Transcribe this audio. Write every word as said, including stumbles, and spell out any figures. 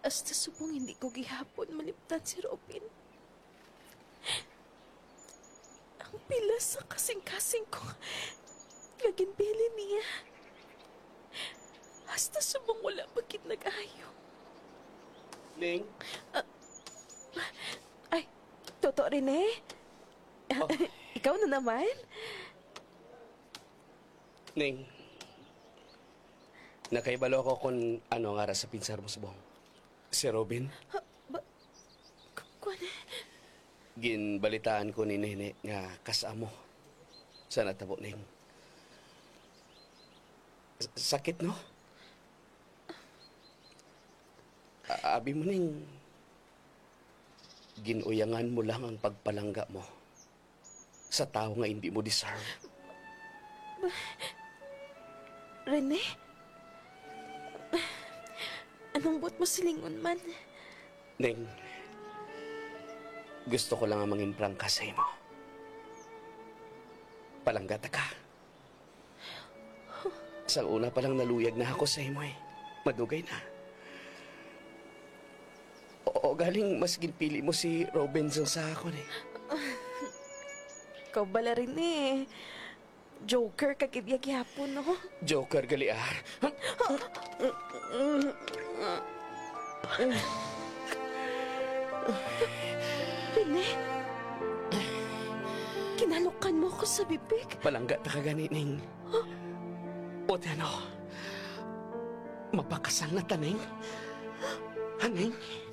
Hasta subong hindi ko gihapon maliptan si Robin. Ang pila sa kasing-kasing ko nga ginpili niya. Hasta subong wala pagkit nag-ayo. Ning? Ay, totoo rin eh. Oh. Ikaw na naman? Ning, nakaibalo ako kung ano nga ra sa pinsar mo subong. Si Robin? Ha, ba? Kuwan eh. Ginbalitaan ko ni Nene nga kasamo sa natabo ning. S- Sakit, no? A- Abi mo ning ginuyangan mo lang ang pagpalangga mo sa tao nga hindi mo deserve. Rene? Anong buot mo silingon man? Ning, gusto ko lang ang mangin prangka sa imo. Palanggata ka. Sa una pa lang naluyag na ako sa imo eh. Madugay na. Oo, galing mas ginpili mo si Robinson sa ako eh. Ikaw bala rin eh. Joker ka kibyag-yapon, no? Joker gali ah. Rene? Kinalukan mo ko sa bibig? Palangga ta ka ganining. O ano? Magpakasal na taning? Haning?